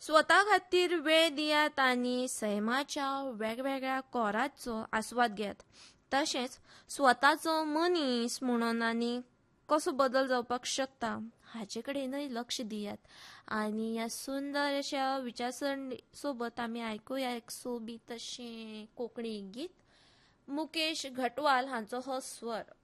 स्वता खातीर वेळ दियात आनी सैमाच्या वेगवेगळ्या कोरांचो आस्वाद घेयात. तशेंच स्वताचो मनीस म्हणून आनी कसो बदल जावपाक शकता हाचे कडेनय लक्ष दियात. आनी ह्या सुंदर अशा विचारसरणी सोबत आमी आयकुया एक सोबीत अशें कोंकणी गीत. मुकेश घटवाल हांचो हो स्वर.